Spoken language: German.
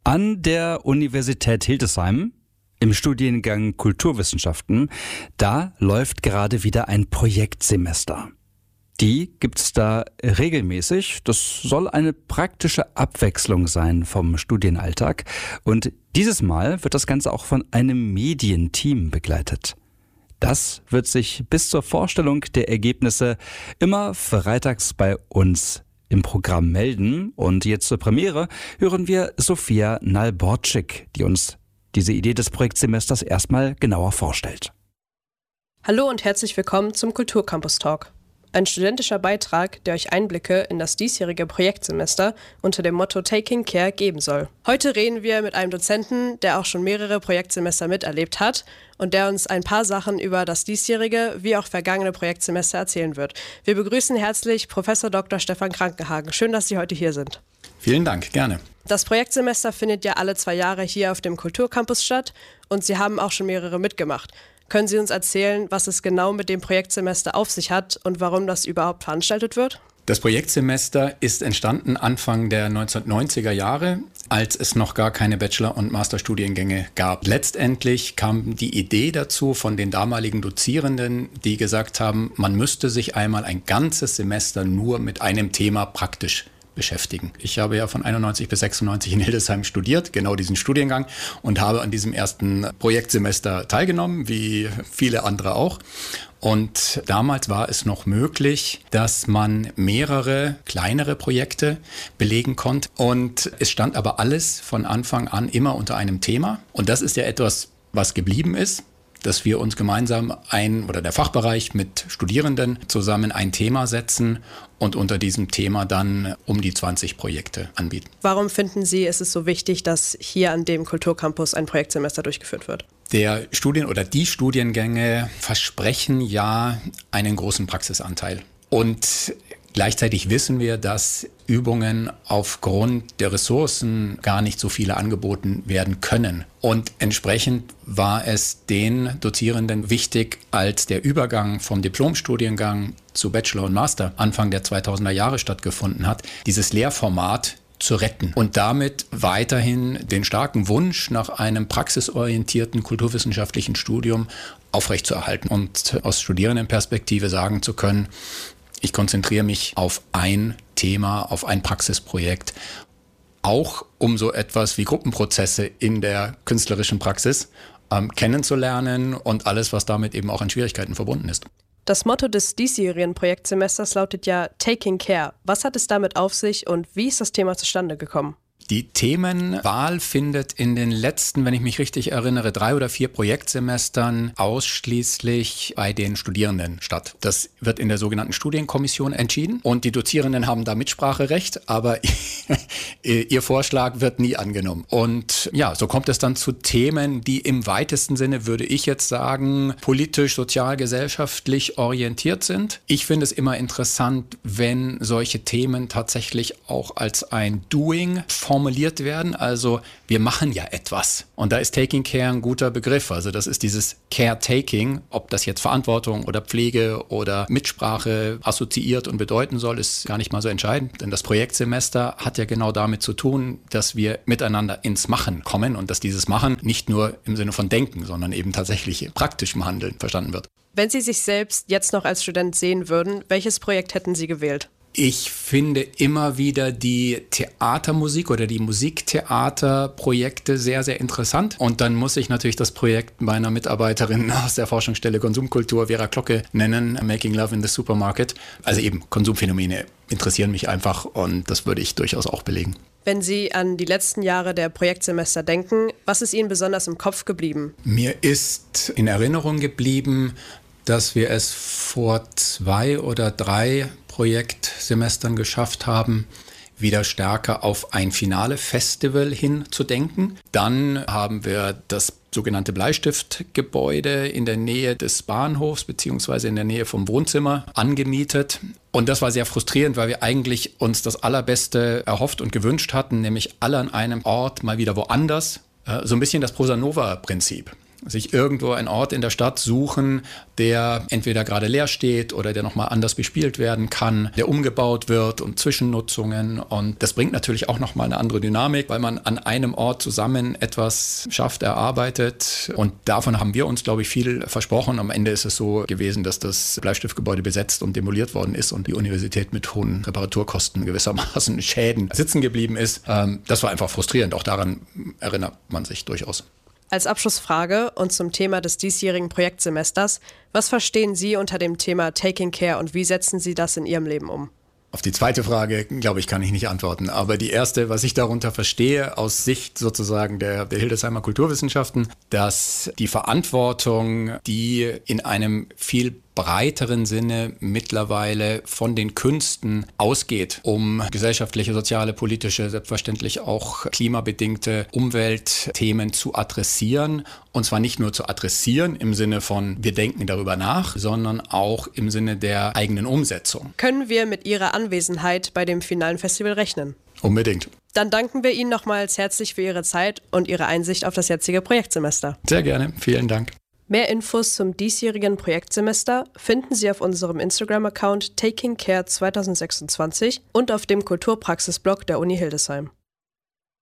An der Universität Hildesheim im Studiengang Kulturwissenschaften, da läuft gerade wieder ein Projektsemester. Die gibt's da regelmäßig. Das soll eine praktische Abwechslung sein vom Studienalltag. Und dieses Mal wird das Ganze auch von einem Medienteam begleitet. Das wird sich bis zur Vorstellung der Ergebnisse immer freitags bei uns im Programm melden. Und jetzt zur Premiere hören wir Sophia Nalborczyk, die uns diese Idee des Projektsemesters erstmal genauer vorstellt. Hallo und herzlich willkommen zum Kulturcampus Talk. Ein studentischer Beitrag, der euch Einblicke in das diesjährige Projektsemester unter dem Motto Taking Care geben soll. Heute reden wir mit einem Dozenten, der auch schon mehrere Projektsemester miterlebt hat und der uns ein paar Sachen über das diesjährige wie auch vergangene Projektsemester erzählen wird. Wir begrüßen herzlich Professor Dr. Stefan Krankenhagen. Schön, dass Sie heute hier sind. Vielen Dank, gerne. Das Projektsemester findet ja alle 2 Jahre hier auf dem Kulturcampus statt und Sie haben auch schon mehrere mitgemacht. Können Sie uns erzählen, was es genau mit dem Projektsemester auf sich hat und warum das überhaupt veranstaltet wird? Das Projektsemester ist entstanden Anfang der 1990er Jahre, als es noch gar keine Bachelor- und Masterstudiengänge gab. Letztendlich kam die Idee dazu von den damaligen Dozierenden, die gesagt haben, man müsste sich einmal ein ganzes Semester nur mit einem Thema praktisch beschäftigen. Ich habe ja von 91 bis 96 in Hildesheim studiert, genau diesen Studiengang, und habe an diesem ersten Projektsemester teilgenommen, wie viele andere auch. Und damals war es noch möglich, dass man mehrere kleinere Projekte belegen konnte. Und es stand aber alles von Anfang an immer unter einem Thema. Und das ist ja etwas, was geblieben ist, dass wir uns gemeinsam der Fachbereich mit Studierenden zusammen ein Thema setzen und unter diesem Thema dann um die 20 Projekte anbieten. Warum finden Sie, ist es so wichtig, dass hier an dem Kulturcampus ein Projektsemester durchgeführt wird? Die Studiengänge versprechen ja einen großen Praxisanteil. Und gleichzeitig wissen wir, dass Übungen aufgrund der Ressourcen gar nicht so viele angeboten werden können. Und entsprechend war es den Dozierenden wichtig, als der Übergang vom Diplomstudiengang zu Bachelor und Master Anfang der 2000er Jahre stattgefunden hat, dieses Lehrformat zu retten und damit weiterhin den starken Wunsch nach einem praxisorientierten kulturwissenschaftlichen Studium aufrechtzuerhalten und aus Studierendenperspektive sagen zu können, ich konzentriere mich auf ein Thema, auf ein Praxisprojekt, auch um so etwas wie Gruppenprozesse in der künstlerischen Praxis kennenzulernen und alles, was damit eben auch an Schwierigkeiten verbunden ist. Das Motto des diesjährigen Projektsemesters lautet ja Taking Care. Was hat es damit auf sich und wie ist das Thema zustande gekommen? Die Themenwahl findet in den letzten, wenn ich mich richtig erinnere, 3 oder 4 Projektsemestern ausschließlich bei den Studierenden statt. Das wird in der sogenannten Studienkommission entschieden und die Dozierenden haben da Mitspracherecht, aber ihr Vorschlag wird nie angenommen. Und ja, so kommt es dann zu Themen, die im weitesten Sinne, würde ich jetzt sagen, politisch, sozial, gesellschaftlich orientiert sind. Ich finde es immer interessant, wenn solche Themen tatsächlich auch als ein Doing formuliert werden, also wir machen ja etwas. Und da ist Taking Care ein guter Begriff. Also das ist dieses Caretaking, ob das jetzt Verantwortung oder Pflege oder Mitsprache assoziiert und bedeuten soll, ist gar nicht mal so entscheidend. Denn das Projektsemester hat ja genau damit zu tun, dass wir miteinander ins Machen kommen und dass dieses Machen nicht nur im Sinne von Denken, sondern eben tatsächlich praktischem Handeln verstanden wird. Wenn Sie sich selbst jetzt noch als Student sehen würden, welches Projekt hätten Sie gewählt? Ich finde immer wieder die Theatermusik oder die Musiktheaterprojekte sehr, sehr interessant. Und dann muss ich natürlich das Projekt meiner Mitarbeiterin aus der Forschungsstelle Konsumkultur, Vera Klocke, nennen, Making Love in the Supermarket. Also eben Konsumphänomene interessieren mich einfach und das würde ich durchaus auch belegen. Wenn Sie an die letzten Jahre der Projektsemester denken, was ist Ihnen besonders im Kopf geblieben? Mir ist in Erinnerung geblieben, dass wir es vor 2 oder 3 Projektsemestern geschafft haben, wieder stärker auf ein Finale-Festival hinzudenken. Dann haben wir das sogenannte Bleistiftgebäude in der Nähe des Bahnhofs beziehungsweise in der Nähe vom Wohnzimmer angemietet. Und das war sehr frustrierend, weil wir eigentlich uns das Allerbeste erhofft und gewünscht hatten, nämlich alle an einem Ort, mal wieder woanders. So ein bisschen das Prosa Nova-Prinzip. sich irgendwo einen Ort in der Stadt suchen, der entweder gerade leer steht oder der nochmal anders bespielt werden kann, der umgebaut wird und Zwischennutzungen. Und das bringt natürlich auch nochmal eine andere Dynamik, weil man an einem Ort zusammen etwas schafft, erarbeitet. Und davon haben wir uns, glaube ich, viel versprochen. Am Ende ist es so gewesen, dass das Bleistiftgebäude besetzt und demoliert worden ist und die Universität mit hohen Reparaturkosten gewissermaßen Schäden sitzen geblieben ist. Das war einfach frustrierend. Auch daran erinnert man sich durchaus. Als Abschlussfrage und zum Thema des diesjährigen Projektsemesters, was verstehen Sie unter dem Thema Taking Care und wie setzen Sie das in Ihrem Leben um? Auf die zweite Frage, glaube ich, kann ich nicht antworten. Aber die erste, was ich darunter verstehe, aus Sicht sozusagen der Hildesheimer Kulturwissenschaften, dass die Verantwortung, die in einem viel breiteren Sinne mittlerweile von den Künsten ausgeht, um gesellschaftliche, soziale, politische, selbstverständlich auch klimabedingte Umweltthemen zu adressieren. Und zwar nicht nur zu adressieren im Sinne von, wir denken darüber nach, sondern auch im Sinne der eigenen Umsetzung. Können wir mit Ihrer Anwesenheit bei dem finalen Festival rechnen? Unbedingt. Dann danken wir Ihnen nochmals herzlich für Ihre Zeit und Ihre Einsicht auf das jetzige Projektsemester. Sehr gerne. Vielen Dank. Mehr Infos zum diesjährigen Projektsemester finden Sie auf unserem Instagram-Account Taking Care 2026 und auf dem Kulturpraxis-Blog der Uni Hildesheim.